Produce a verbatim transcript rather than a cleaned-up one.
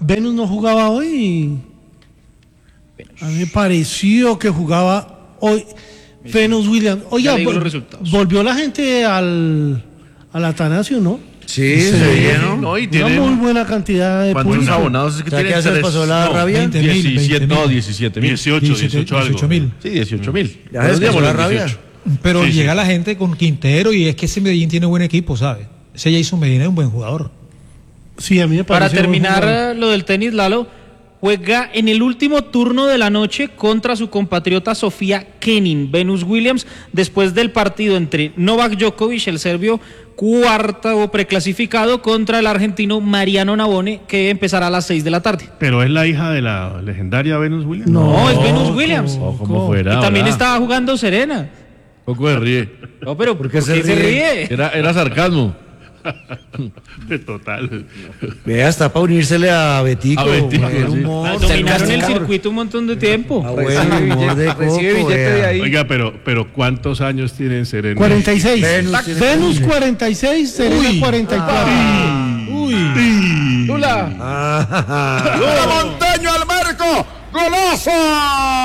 Venus no jugaba hoy. Venus. A mí me pareció que jugaba hoy Venus Williams. Oiga, vol- volvió la gente al, al Atanasio, ¿no? Sí, sí, se llenó. no, y Una tiene muy buena cantidad de ¿cuántos público. abonados es que tiene? ¿Qué hace pasó la no, rabia? veinte mil, diecisiete, no, diecisiete mil. dieciocho, dieciocho algo. dieciocho mil. Sí, dieciocho mil. Ya se pasó la rabia. Pero Sí, llega sí. la gente con Quintero y es que ese Medellín tiene buen equipo, ¿sabes? Ese Jason Medina es un buen jugador. Sí, a mí me Para pareció buen terminar jugador. lo del tenis, Lalo, juega en el último turno de la noche contra su compatriota Sofía Kenin. Venus Williams, después del partido entre Novak Djokovic, el serbio cuarto preclasificado, contra el argentino Mariano Navone, que empezará a las seis de la tarde. Pero es la hija de la legendaria Venus Williams. No, es Venus Williams. Oh, como fuera. Y también ¿verdad? estaba jugando Serena. Poco se ríe. No, pero ¿por qué se se ríe? ríe? Era, era sarcasmo. Total. Vea, está para unírsele a Betico. A Betico, buen sí. humor. Ah, dominaron el Cabrón. circuito un montón de tiempo. Ah, bueno, humor de Recibe coco, billete de vea. ahí. Oiga, pero, pero ¿cuántos años tienen Serena? cuarenta y seis. Venus tiene Venus cuarenta y seis, Serena cuarenta y cuatro. Uy. Lula. Ah, ¡Montaño al marco! ¡Golazo!